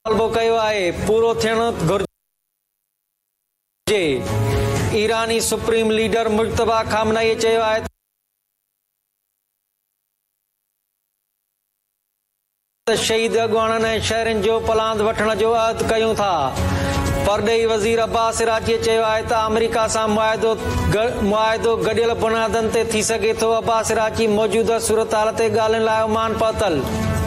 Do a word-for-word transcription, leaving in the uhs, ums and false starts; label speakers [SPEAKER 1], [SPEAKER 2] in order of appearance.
[SPEAKER 1] मुतालबो कयो आहे पूरो थियणु घुर्जे। ईरानी सुप्रीम लीडर मुज्तबा खामनई चयो आहे त शहीद अॻुवाणनि ऐं शहरनि जो पलांद वठण जो अहद कयूं था। परॾेही वज़ीर अब्बास इराक़ीअ चयो आहे त अमेरिका सां मुआहिदो मुआहिदो गॾियल बुनियादनि ते थी सघे थो। अब्बास इराक़ी मौजूदा सूरत हाल ते ॻाल्हियुनि लाइ ओमान पहुतल।